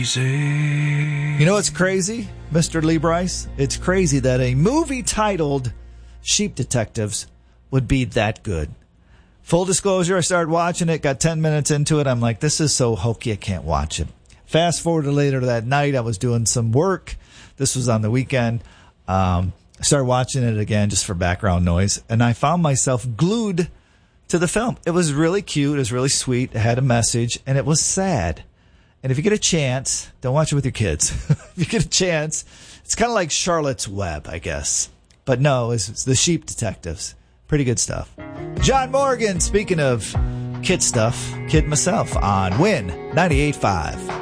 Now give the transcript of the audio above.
You know what's crazy, Mr. Lee Bryce? It's crazy that a movie titled Sheep Detectives would be that good. Full disclosure, I started watching it, got 10 minutes into it. I'm like, this is so hokey, I can't watch it. Fast forward to later that night, I was doing some work. This was on the weekend. I started watching it again just for background noise, and I found myself glued to the film. It was really cute. It was really sweet. It had a message, and it was sad. And if you get a chance, don't watch it with your kids. If you get a chance, it's kind of like Charlotte's Web, I guess. But no, it's the Sheep Detectives. Pretty good stuff. John Morgan, speaking of kid stuff, kid myself on Win 98.5.